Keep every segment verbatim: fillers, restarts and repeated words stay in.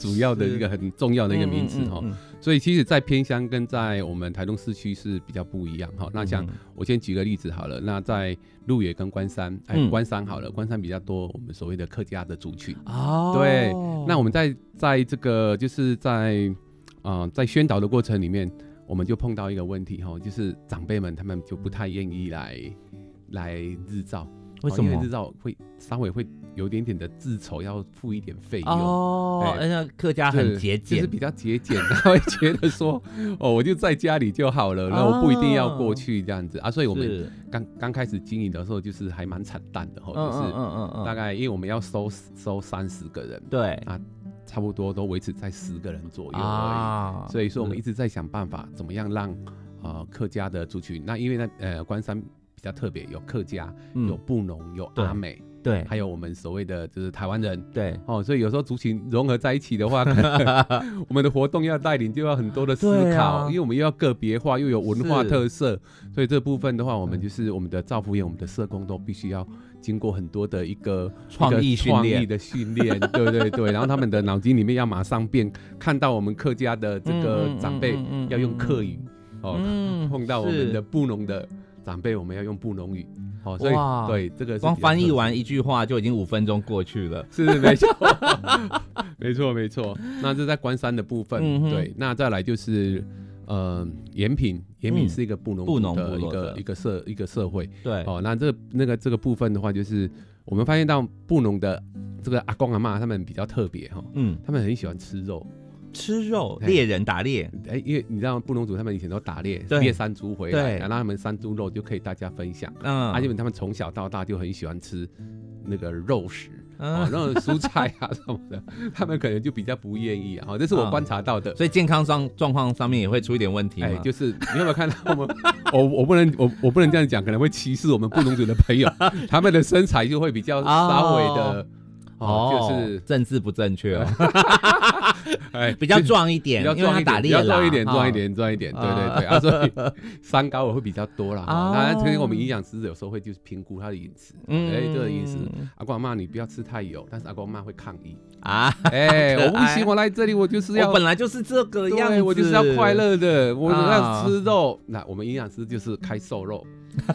主要的一个很重要的一个名词哈、嗯嗯嗯。所以其实，在偏乡跟在我们台东市区是比较不一样哈。那像我先举个例子好了，那在鹿野跟关山，哎，嗯、关山好了，关山比较多我们所谓的客家的族群哦。对，那我们在在这个就是在啊、呃、在宣导的过程里面，我们就碰到一个问题哈，就是长辈们他们就不太愿意来来日照。为什么？因为日照会稍微会有一点点的自筹，要付一点费用哦。那客家很节俭， 就是比较节俭，他会觉得说，哦，我就在家里就好了，那我不一定要过去这样子啊。所以我们刚刚开始经营的时候，就是还蛮惨淡的哈，就是大概因为我们要收收三十个人，对啊，差不多都维持在十个人左右而已。啊、所以说我们一直在想办法，怎么样让呃客家的族群，那因为那呃关山。比较特别，有客家、嗯、有布农、有阿美，对，还有我们所谓的就是台湾人，对，哦，所以有时候族群融合在一起的话，我们的活动要带领就要很多的思考，啊、因为我们又要个别化，又有文化特色，所以这部分的话，我们就是我们的照服员、我们的社工都必须要经过很多的一个创意训练、 创意的训练，对对对，然后他们的脑筋里面要马上变，看到我们客家的这个长辈要用客语，哦，嗯、碰到我们的布农的。长辈我们要用布农语，好、哦，所以对这个是光翻译完一句话就已经五分钟过去了， 是是没错，没错没错。那这在关山的部分，嗯、对，那再来就是呃延平，延平是一个布农族的一个、嗯、一个社一个社会，对，哦，那这个那个这个部分的话，就是我们发现到布农的这个阿公阿嬷他们比较特别哈，嗯，他们很喜欢吃肉。 吃肉，猎人打猎， 哎，因为你知道布农族他们以前都打猎，猎山猪回来，然后他们山猪肉就可以大家分享。嗯，而且他们从小到大就很喜欢吃那个肉食，嗯、哦，那种蔬菜啊什么的，他们可能就比较不愿意啊。这是我观察到的， 嗯、所以健康上状况上面也会出一点问题嘛。哎， 就是你有没有看到我们？我我不能我我不能这样讲，可能会歧视我们布农族的朋友，他们的身材就会比较稍微的。哦哦，就是政治不正确哦，哎，比较壮一点，因为他打猎啦， 比较壮一点，壮一点，壮一点，对对对，啊，所以三高我会比较多啦。那其实我们营养师有时候会就是评估他的饮食，哎，这个饮食，阿公阿嬷你不要吃太油，但是阿公阿嬷会抗议啊，哎，我不行，我来这里我就是要， 我本来就是这个样子， 我就是要快乐的，我要吃肉。那我们营养师就是开瘦肉。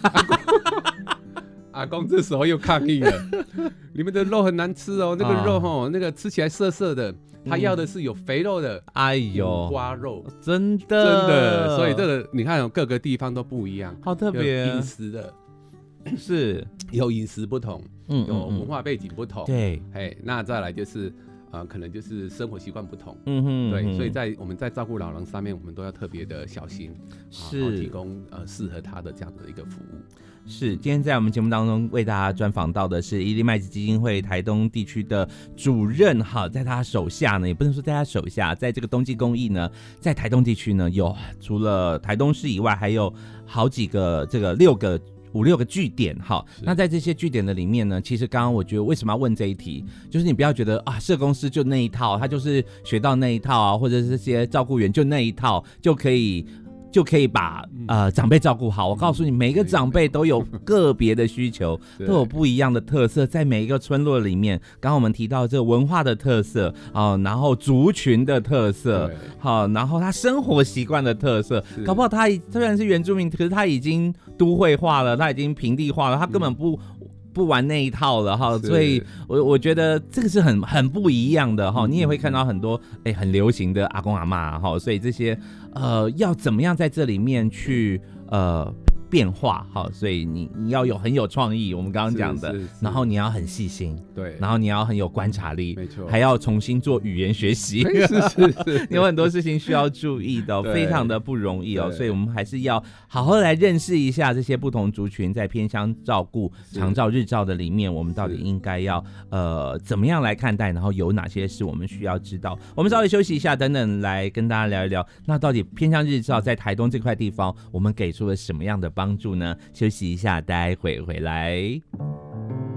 阿公这时候又抗议了，你们的肉很难吃哦，那个肉吼、哦，那个吃起来涩涩的，他要的是有肥肉的， 哎呦， 五花肉， 真的真的，所以这个你看、哦，各个地方都不一样， 好特别， 饮食的， 是有饮食不同，嗯，有文化背景不同， 对， 哎，那再来就是。呃，可能就是生活习惯不同，嗯哼，对，嗯哼，所以在我们在照顾老人上面，我们都要特别的小心，是、啊、提供呃适合他的这样的一个服务。 是，今天在我们节目当中为大家专访到的是伊利麦子基金会台东地区的主任，哈，在他手下呢，也不能说在他手下，在这个冬季公益呢，在台东地区呢，有除了台东市以外，还有好几个这个六个。五六个据点哈，那在这些据点的里面呢，其实刚刚我觉得为什么要问这一题，就是你不要觉得啊，社工师就那一套，他就是学到那一套啊，或者是这些照顾员就那一套就可以。就可以把呃长辈照顾好。我告诉你，每一个长辈都有个别的需求，都有不一样的特色，在每一个村落里面。刚刚我们提到这个文化的特色啊、呃，然后族群的特色，好，然后他生活习惯的特色，搞不好他虽然是原住民，可是他已经都会化了，他已经平地化了，他根本不。嗯不玩那一套了哈，所以我我觉得这个是很很不一样的哈。你也会看到很多哎很流行的阿公阿嬷哈，所以这些呃要怎么样在这里面去呃变化哈，所以你你要有很有创意，我们刚刚讲的，然后你要很细心，对，然后你要很有观察力，没错，还要重新做语言学习，是是是，有很多事情需要注意的、哦，非常的不容易哦，所以我们还是要好好来认识一下这些不同族群在偏乡照顾、长照、日照的里面，我们到底应该要呃怎么样来看待，然后有哪些是我们需要知道。我们稍微休息一下，等等来跟大家聊一聊，那到底偏乡日照在台东这块地方，我们给出了什么样的帮助呢？休息一下，待会回来。